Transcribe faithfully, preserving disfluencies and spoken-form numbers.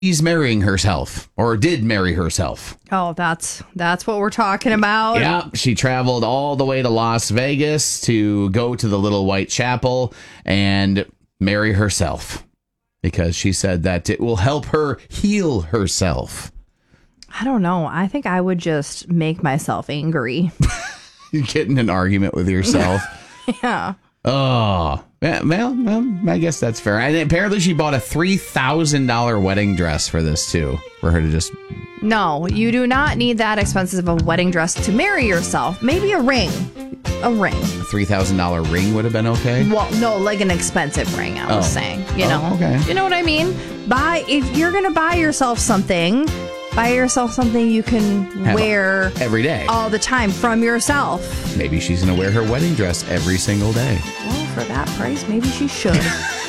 she's marrying herself, or did marry herself. Oh, that's that's what we're talking about. Yeah, she traveled all the way to Las Vegas to go to the Little White Chapel and marry herself because she said that it will help her heal herself. I don't know. I think I would just make myself angry. You get in an argument with yourself. Yeah. Oh, yeah, well, well, I guess that's fair. And apparently she bought a three thousand dollars wedding dress for this, too, for her to just... No, you do not need that expensive of a wedding dress to marry yourself. Maybe a ring. A ring. A three thousand dollars ring would have been okay? Well, no, like an expensive ring, I was Oh. saying. You Oh, know? okay. You know what I mean? Buy, if you're going to buy yourself something, buy yourself something you can Have wear every day. all the time from yourself. Maybe she's going to wear her wedding dress every single day. Well, for that price, maybe she should.